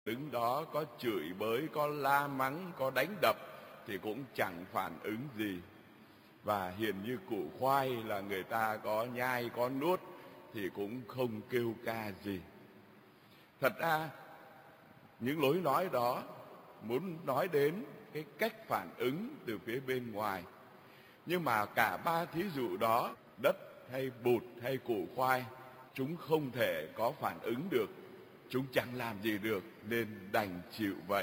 Đứng đó có chửi bới, có la mắng, có đánh đập thì cũng chẳng phản ứng gì. Và hiền như củ khoai là người ta có nhai có nuốt thì cũng không kêu ca gì. Thật ra những lối nói đó muốn nói đến cái cách phản ứng từ phía bên ngoài. Nhưng mà cả ba thí dụ đó, đất hay bụt hay củ khoai, chúng không thể có phản ứng được, chúng chẳng làm gì được nên đành chịu vậy.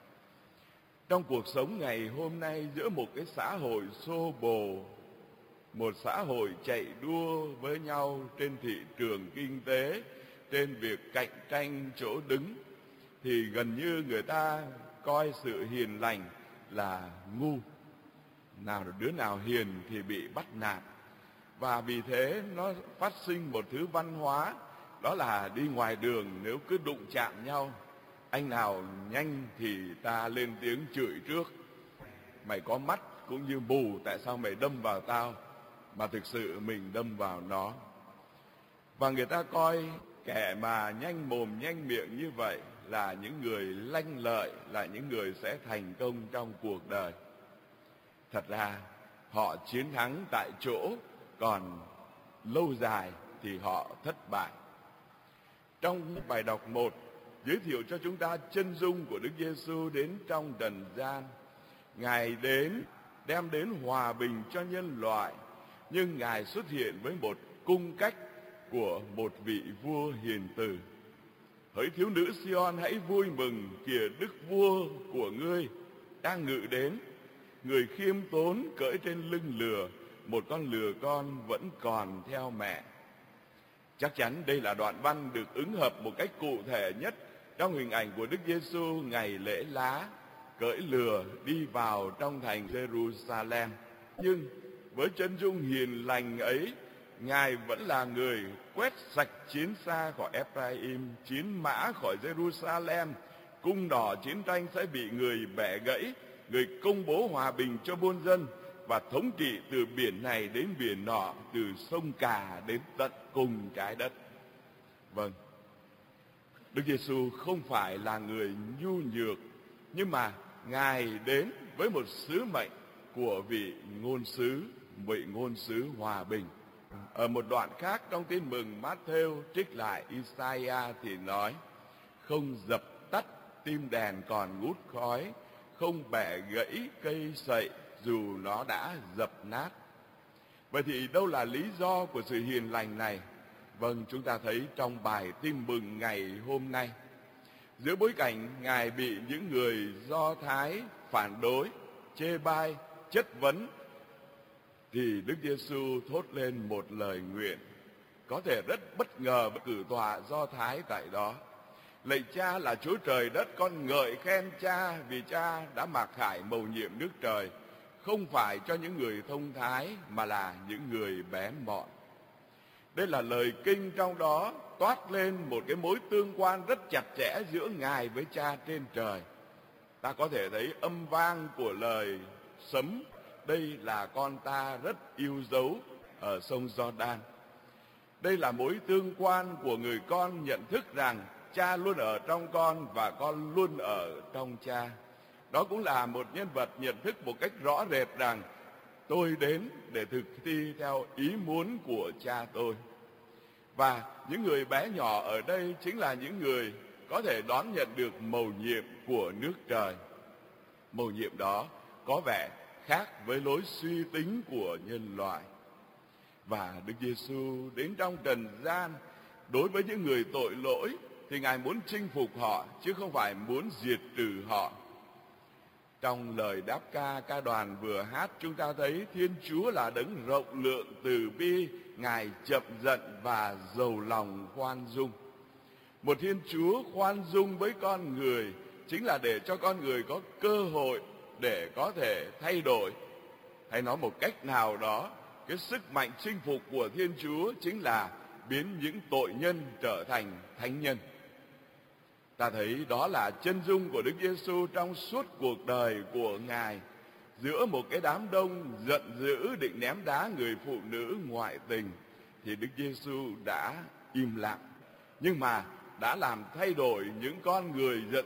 Trong cuộc sống ngày hôm nay, giữa một cái xã hội xô bồ, một xã hội chạy đua với nhau trên thị trường kinh tế, trên việc cạnh tranh chỗ đứng, thì gần như người ta coi sự hiền lành là ngu. Nào đứa nào hiền thì bị bắt nạt. Và vì thế nó phát sinh một thứ văn hóa, đó là đi ngoài đường nếu cứ đụng chạm nhau, anh nào nhanh thì ta lên tiếng chửi trước. Mày có mắt cũng như mù, tại sao mày đâm vào tao? Mà thực sự mình đâm vào nó. Và người ta coi kẻ mà nhanh mồm nhanh miệng như vậy là những người lanh lợi, là những người sẽ thành công trong cuộc đời. Thật ra họ chiến thắng tại chỗ, còn lâu dài thì họ thất bại. Trong bài đọc 1 giới thiệu cho chúng ta chân dung của Đức Giêsu đến trong trần gian. Ngài đến đem đến hòa bình cho nhân loại, nhưng Ngài xuất hiện với một cung cách của một vị vua hiền từ. Hỡi thiếu nữ Sion, hãy vui mừng, kìa đức vua của ngươi đang ngự đến. Người khiêm tốn cưỡi trên lưng lừa, một con lừa con vẫn còn theo mẹ. Chắc chắn đây là đoạn văn được ứng hợp một cách cụ thể nhất trong hình ảnh của Đức Giêsu ngày lễ lá, cưỡi lừa đi vào trong thành Jerusalem. Nhưng với chân dung hiền lành ấy, Ngài vẫn là người quét sạch chiến xa khỏi Ephraim, chiến mã khỏi Jerusalem. Cung đỏ chiến tranh sẽ bị người bẻ gãy, người công bố hòa bình cho muôn dân và thống trị từ biển này đến biển nọ, từ sông Cà đến tận cùng trái đất. Vâng, Đức Giêsu không phải là người nhu nhược, nhưng mà Ngài đến với một sứ mệnh của vị ngôn sứ hòa bình. Ở một đoạn khác trong Tin mừng Mát-thêu trích lại Isaiah thì nói: không dập tắt tim đèn còn ngút khói, không bẻ gãy cây sậy dù nó đã dập nát. Vậy thì đâu là lý do của sự hiền lành này? Vâng, chúng ta thấy trong bài Tin mừng ngày hôm nay, giữa bối cảnh Ngài bị những người Do Thái phản đối, chê bai, chất vấn, thì Đức Giêsu thốt lên một lời nguyện có thể rất bất ngờ với cử tọa Do Thái tại đó: lạy Cha là Chúa trời đất, con ngợi khen Cha vì Cha đã mặc khải mầu nhiệm nước trời, không phải cho những người thông thái mà là những người bé mọn. Đây là lời kinh, trong đó toát lên một cái mối tương quan rất chặt chẽ giữa Ngài với Cha trên trời. Ta có thể thấy âm vang của lời sấm: đây là con ta rất yêu dấu ở sông Giođan. Đây là mối tương quan của người con nhận thức rằng Cha luôn ở trong con và con luôn ở trong Cha. Đó cũng là một nhân vật nhận thức một cách rõ rệt rằng tôi đến để thực thi theo ý muốn của Cha tôi. Và những người bé nhỏ ở đây chính là những người có thể đón nhận được mầu nhiệm của nước trời. Mầu nhiệm đó có vẻ khác với lối suy tính của nhân loại. Và Đức Giêsu đến trong trần gian, đối với những người tội lỗi thì Ngài muốn chinh phục họ chứ không phải muốn diệt trừ họ. Trong lời đáp ca ca đoàn vừa hát, chúng ta thấy Thiên Chúa là đấng rộng lượng từ bi, Ngài chậm giận và giàu lòng khoan dung. Một Thiên Chúa khoan dung với con người chính là để cho con người có cơ hội để có thể thay đổi. Hay nói một cách nào đó, cái sức mạnh chinh phục của Thiên Chúa chính là biến những tội nhân trở thành thánh nhân. Ta thấy đó là chân dung của Đức Giêsu trong suốt cuộc đời của Ngài. Giữa một cái đám đông giận dữ định ném đá người phụ nữ ngoại tình, thì Đức Giêsu đã im lặng, nhưng mà đã làm thay đổi những con người giận